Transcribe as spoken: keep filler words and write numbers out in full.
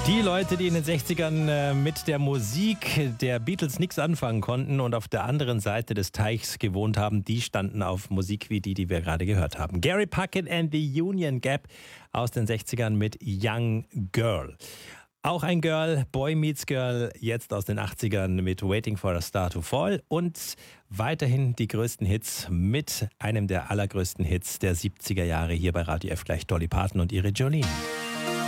Die Leute, die in den sechzigern äh, mit der Musik der Beatles nichts anfangen konnten und auf der anderen Seite des Teichs gewohnt haben, die standen auf Musik wie die, die wir gerade gehört haben. Gary Puckett and the Union Gap aus den sechzigern mit Young Girl. Auch ein Girl, Boy Meets Girl, jetzt aus den achtzigern mit Waiting for a Star to Fall und weiterhin die größten Hits mit einem der allergrößten Hits der siebziger Jahre hier bei Radio F gleich Dolly Parton und ihre Jolene.